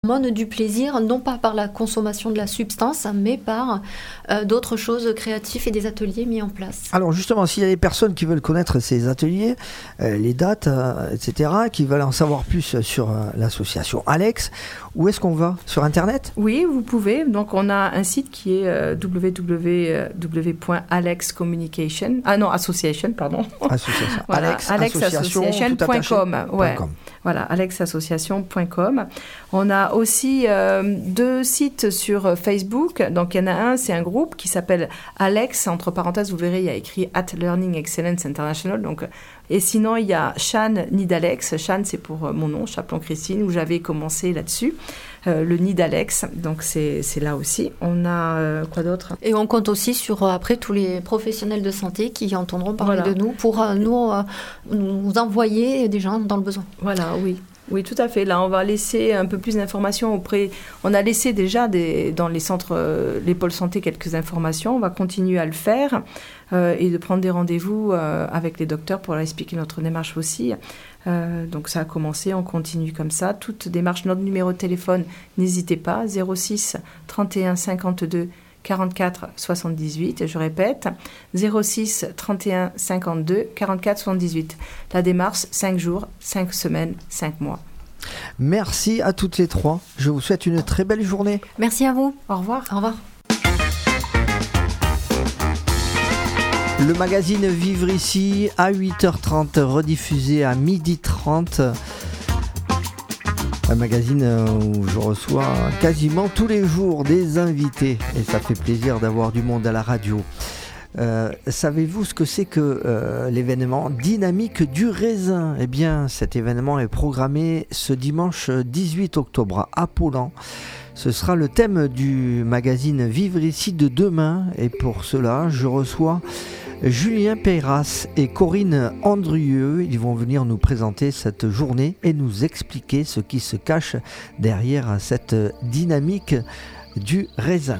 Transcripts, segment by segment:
hormone du plaisir, non pas par la consommation de la substance, mais par d'autres choses créatives et des ateliers mis en place. Alors justement, s'il y a des personnes qui veulent connaître ces ateliers, les dates, etc., qui veulent en savoir plus sur l'association Alex, où est-ce qu'on va? Sur Internet? Oui, vous pouvez. Donc on a un site qui est www.alexcommunication. Association, pardon. Association. Voilà, alexassociation.com. Ouais. .com. Voilà, alexassociation.com. On a aussi 2 sites sur Facebook. Donc, il y en a un, c'est un groupe qui s'appelle Alex. Entre parenthèses, vous verrez, il y a écrit At Learning Excellence International. Donc, et sinon, il y a Shan Nid-Alex. Shan, c'est pour mon nom, Chaplon Christine, où j'avais commencé là-dessus. Le Nid-Alex, donc c'est là aussi. On a quoi d'autre? Et on compte aussi sur, après, tous les professionnels de santé qui entendront parler de nous pour nous envoyer des gens dans le besoin. Voilà, oui. Oui, tout à fait. Là, on va laisser un peu plus d'informations auprès... On a laissé déjà dans les centres, les pôles santé, quelques informations. On va continuer à le faire et de prendre des rendez-vous avec les docteurs pour leur expliquer notre démarche aussi. Donc, ça a commencé, on continue comme ça. Toute démarche, notre numéro de téléphone, n'hésitez pas, 06 31 52 44 78, je répète, 06 31 52 44 78. La démarche, 5 jours, 5 semaines, 5 mois. Merci à toutes les trois. Je vous souhaite une très belle journée. Merci à vous. Au revoir. Au revoir. Le magazine Vivre ici à 8h30, rediffusé à 12h30. Un magazine où je reçois quasiment tous les jours des invités et ça fait plaisir d'avoir du monde à la radio. Savez-vous ce que c'est que l'événement Dynamique du Raisin? Eh bien, cet événement est programmé ce dimanche 18 octobre à Apollon. Ce sera le thème du magazine Vivre ici de demain et pour cela, je reçois Julien Peyras et Corinne Andrieux. Ils vont venir nous présenter cette journée et nous expliquer ce qui se cache derrière cette dynamique du raisin.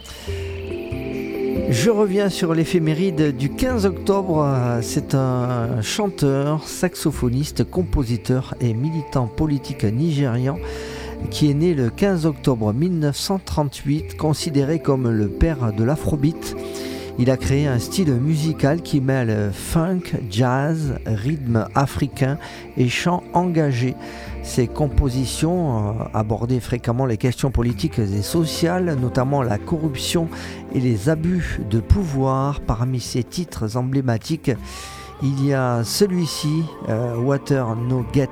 Je reviens sur l'éphéméride du 15 octobre. C'est un chanteur, saxophoniste, compositeur et militant politique nigérian qui est né le 15 octobre 1938, considéré comme le père de l'afrobeat. Il a créé un style musical qui mêle funk, jazz, rythme africain et chant engagé. Ses compositions abordaient fréquemment les questions politiques et sociales, notamment la corruption et les abus de pouvoir. Parmi ses titres emblématiques, il y a celui-ci, Water No Get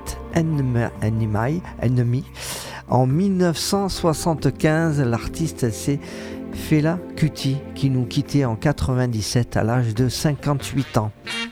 Enemy. En 1975, l'artiste c'est Fela Kuti qui nous quittait en 97 à l'âge de 58 ans.